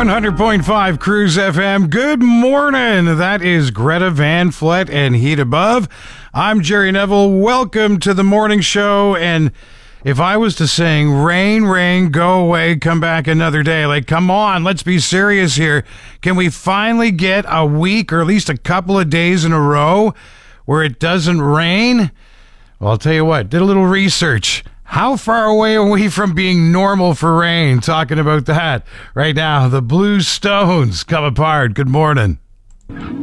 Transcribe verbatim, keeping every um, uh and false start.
one hundred point five Cruise F M. Good morning. That is Greta Van Fleet and Heat Above. I'm Jerry Neville. Welcome to the morning show. And if I was to sing rain, rain, go away, come back another day, like, come on, let's be serious here. Can we finally get a week or at least a couple of days in a row where it doesn't rain? Well, I'll tell you what, did a little research. How far away are we from being normal for rain? Talking about that right now. The Blue Stones come apart. Good morning.